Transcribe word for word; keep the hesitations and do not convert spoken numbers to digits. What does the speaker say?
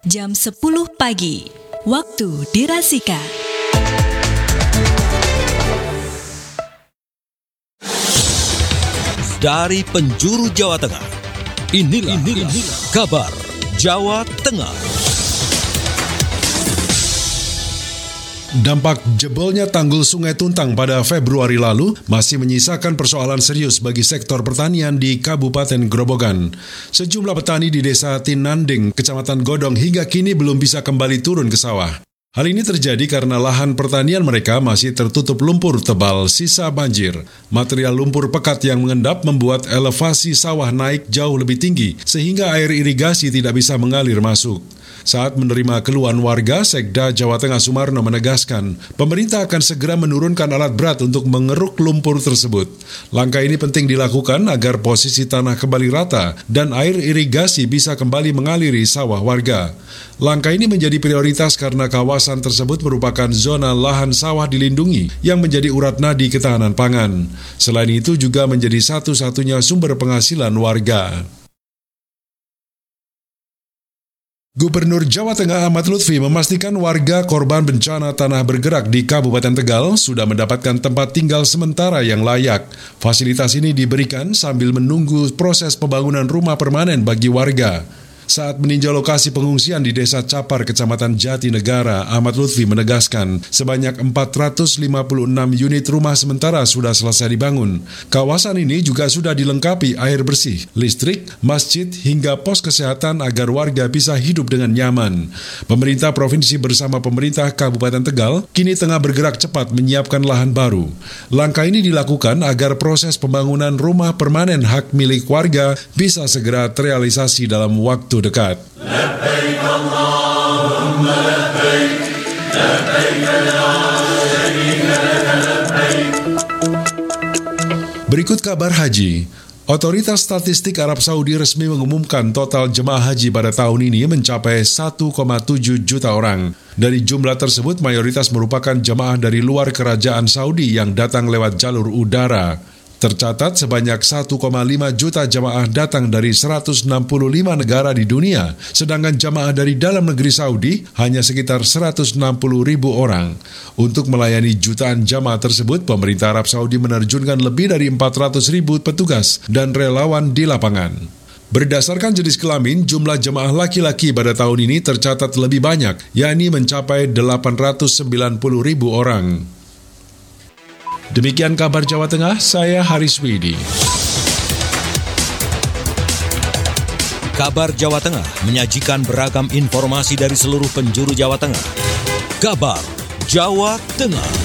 jam sepuluh pagi, waktu Dirasika. Dari penjuru Jawa Tengah, inilah, inilah, inilah kabar Jawa Tengah. Dampak jebolnya tanggul Sungai Tuntang pada Februari lalu masih menyisakan persoalan serius bagi sektor pertanian di Kabupaten Grobogan. Sejumlah petani di Desa Tinanding, Kecamatan Godong hingga kini belum bisa kembali turun ke sawah. Hal ini terjadi karena lahan pertanian mereka masih tertutup lumpur tebal sisa banjir. Material lumpur pekat yang mengendap membuat elevasi sawah naik jauh lebih tinggi sehingga air irigasi tidak bisa mengalir masuk. Saat menerima keluhan warga, Sekda Jawa Tengah Sumarno menegaskan, pemerintah akan segera menurunkan alat berat untuk mengeruk lumpur tersebut. Langkah ini penting dilakukan agar posisi tanah kembali rata dan air irigasi bisa kembali mengaliri sawah warga. Langkah ini menjadi prioritas karena kawasan tersebut merupakan zona lahan sawah dilindungi yang menjadi urat nadi ketahanan pangan. Selain itu juga menjadi satu-satunya sumber penghasilan warga. Gubernur Jawa Tengah Ahmad Lutfi memastikan warga korban bencana tanah bergerak di Kabupaten Tegal sudah mendapatkan tempat tinggal sementara yang layak. Fasilitas ini diberikan sambil menunggu proses pembangunan rumah permanen bagi warga. Saat meninjau lokasi pengungsian di Desa Capar, Kecamatan Jatinegara, Ahmad Lutfi menegaskan sebanyak empat ratus lima puluh enam unit rumah sementara sudah selesai dibangun. Kawasan ini juga sudah dilengkapi air bersih, listrik, masjid, hingga pos kesehatan agar warga bisa hidup dengan nyaman. Pemerintah Provinsi bersama pemerintah Kabupaten Tegal kini tengah bergerak cepat menyiapkan lahan baru. Langkah ini dilakukan agar proses pembangunan rumah permanen hak milik warga bisa segera terrealisasi dalam waktu dekat. Labbaik Allahumma labbaik, labbaik la syarika lak labbaik. Berikut kabar haji. Otoritas Statistik Arab Saudi resmi mengumumkan total jemaah haji pada tahun ini mencapai satu koma tujuh juta orang. Dari jumlah tersebut, mayoritas merupakan jemaah dari luar kerajaan Saudi yang datang lewat jalur udara. Tercatat sebanyak satu koma lima juta jamaah datang dari seratus enam puluh lima negara di dunia, sedangkan jamaah dari dalam negeri Saudi hanya sekitar seratus enam puluh ribu orang. Untuk melayani jutaan jamaah tersebut, pemerintah Arab Saudi menerjunkan lebih dari empat ratus ribu petugas dan relawan di lapangan. Berdasarkan jenis kelamin, jumlah jemaah laki-laki pada tahun ini tercatat lebih banyak, yakni mencapai delapan ratus sembilan puluh ribu orang. Demikian kabar Jawa Tengah, saya Haris Widi. Kabar Jawa Tengah menyajikan beragam informasi dari seluruh penjuru Jawa Tengah. Kabar Jawa Tengah.